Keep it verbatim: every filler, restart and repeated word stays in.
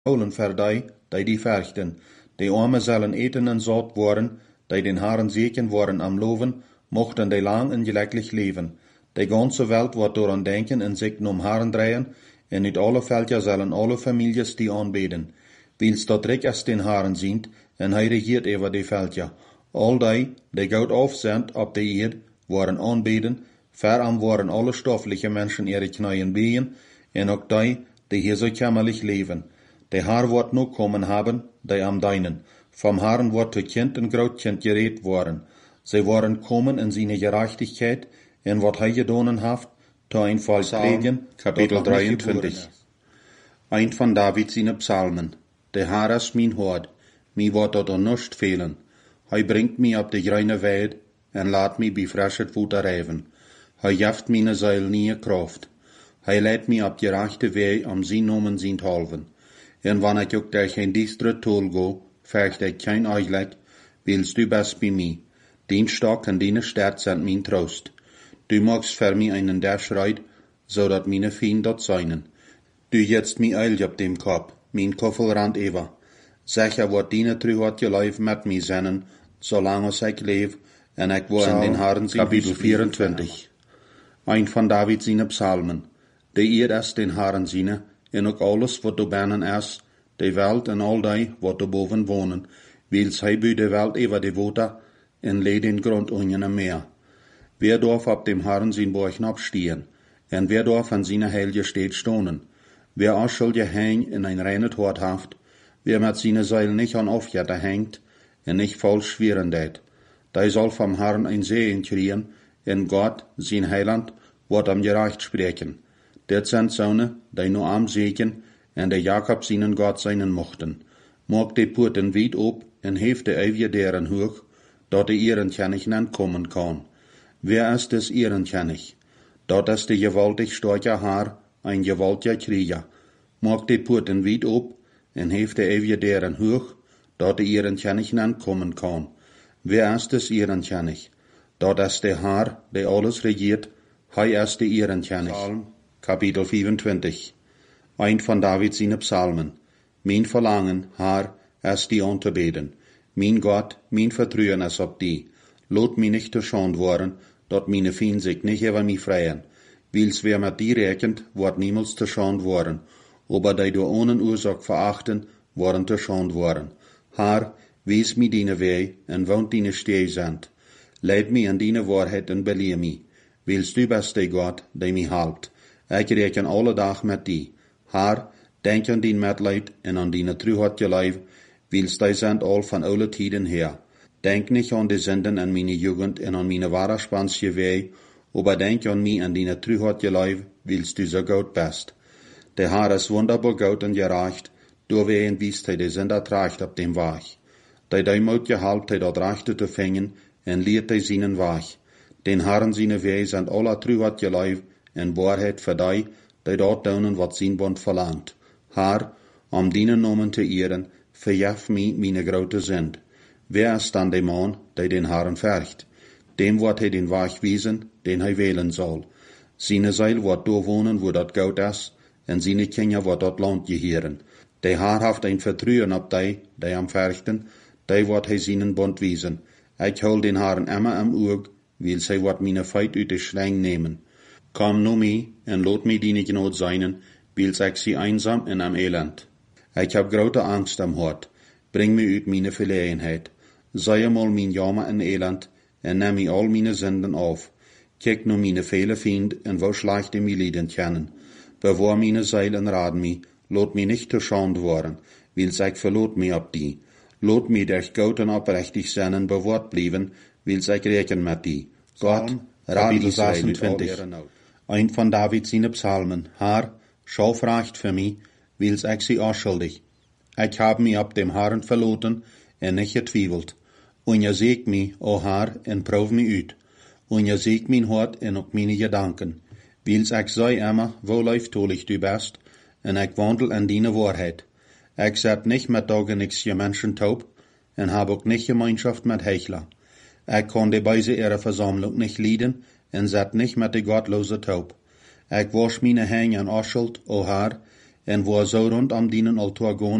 holen voor die, die die verchten. Die armen zullen eten en zot worden, die den Herren zegen worden am loven, mochten die lang en gelukkig leven. Die ganze Welt wordt door aan denken en zich om Herren draaien, en uit alle veldja zullen alle families die aanbeden. Wils dat rijk als den Herren zient, en hij regiert over die veldja. Al die, die goud afzendt op de eerd, worden aanbeden, veram worden alle stoffelijke mensen ihre knieën bijen, en ook die, die hier zo kämmerlich leven. De Herr wordt nu komen hebben, die am deinen. Vom Herren wordt de kind en grootkind gereed worden. Zij worden komen in zijn gerechtigheid, en wat hij gedaan heeft, te een volk predigen, kapitel drieëntwintig. Een van David zijn psalmen. De Herr is mijn hoord, mij wordt dat er nichts fehlen. Hij brengt mij op de grüne weid, en laat mij bij frische voeten rijven. Hij geeft mijn ziel nieuwe kracht. Hij leidt mij op de rechte weg om zijn namen zijn te halven. En wanneer ik ook durch een diestere tol go, vecht ik geen eigenlijk, willst du best bij mij. Dien stok en dien sterk zijn mijn troost. Du magst für mich einen Derschreit, so dat meine Fien dort seinen. Du jetzt mi eil op dem Kopf, mein Koffelrand ever. Sicher wordt dine truhat je lijf met mij zennen, zolang als ik leef, en ik word in den Herren zijn kapitel vierentwintig. Een van David zijn psalmen. De eer is den Herren zijn, en ook alles wat er binnen is, de welt en al die wat er boven wonen, wils hij bij de welt over de water, en leed den grond onder een meer. Wer darf op dem Herren zijn borgen opstehen, en wer darf an seine heilige Städt stonen? Wer ausschuldige hängt in ein reines Hort haft, wer mit seine Seil nicht an Aufjätter hängt, en nicht falsch schweren det, der soll vom Herrn ein Segen kriegen, en Gott, sein Heiland, wird am gerecht sprechen. Det sind Söhne, die nur am Segen, en der Jakob seinen Gott seinen mochten. Mag die Porten weit op, en heeft de eeuwige deren hoog, dat de ehrenkennig entkommen kann. Wer ist des ehrenkennig? Dat ist de gewaltig starke Haar, ein gewaltiger Krieger. Mag die Porten weit op, en heeft de eeuwige deren hoog, dat de ehrenkennig entkommen kann. Wer ist des ehrenkennig? Dat ist der Herr, der alles regiert, hij ist der ehrenkennig. Psalm, kapitel vierentwintig. Ein von David seine Psalmen. Mein Verlangen, Herr, ist die anzubeten. Mein Gott, mein Vertrauen ist auf die. Lot mich nicht zu Schande worden, dat meine Fien sich nicht über mich freien. Wils wer mit die rekent, wordt niemals zu Schande worden. Aber die door ohne Ursache verachten, worden zu Schande worden. Herr, wees mir deine Wege, en woont deine Stee sind. Leid mich an deine Wahrheit en beleer mich. Wils du bist der Gott, der mich helpt. Ich reken alle Dag mit die. Herr, denk an dein Mitleid en an deine Truheit je Leib, wils die sind all von alle Tiden her. Denk nicht an die Sünden in meine Jugend en an meine wahre spansche Wege, aber denk an mich an deine Truheit je Leib, wils du so gut bist. Der Herr ist wunderbar gut und gerecht, durch wen wiest hij de Sünder tracht auf dem Weg. Die die Mut gehalten hij dat rechte te vingen, en leert hij seinen Weg. Den Herren seine Wege sind aller Truheit je Leib, en Wahrheit für die, die dort tun, wat sein Bund verlangt. Herr, um deinen Namen zu ehren, verjef mich meine grote Sünd. Wer ist dann der Mann, der den Herrn fürcht? Dem wird hij den Weg wiesen, den hij wählen soll. Seine Seil wird da wohnen, wo dat Gott ist, en seine Kinder wird dat Land gehören. Der Herr haft ein Vertrauen auf die, die am fürchten, die wird hij seinen Bund wiesen. Ich hol den Herrn immer am Oog, weil sie wird meine Feit uit de Schlang nehmen. Komm nu mi, en lot mi die Gnade seinen, weil ich sie einsam in am Elend. Ich hab grote Angst am Hort, bring mi uit meine Verlegenheit. Sei mal mein Jammer en Elend, en nimm mi all meine Sünden auf. Kijk nu meine viele Fiend, en wo schlechte mi Lieden kennen. Bewahr meine Seil en raad mi, lot mi nicht zu Schande worden, weil ich verlot mi ab die. Lot mi durch Gott und oprechtig seinen bewahrt blieben, weil ich reken mit die. Gott, raad die sechsundzwanzig. Ein von David seine Psalmen. Herr, schau recht für mich, weil ich sie ausschuldig. Ich hab mich ab dem Herrn verloten, en nicht getwiebelt. Und je seht mich, o Herr, en proef mich uit. Und je seht mein Hort en ook meine Gedanken. Weil ich sei immer, wo leiftolig du bist, en ich wandel in deine Wahrheit. Ich zet nicht mit Tagen nix je Menschen taub, en hab ook nicht Gemeinschaft mit Heuchler. Ich kann die Beise ihrer Versammlung nicht leiden, en zet nicht mit de Gottlose taub. Ich wasch meine Hänge an Ausschuld, o Herr, en waar zo rondom dienen altaar gaan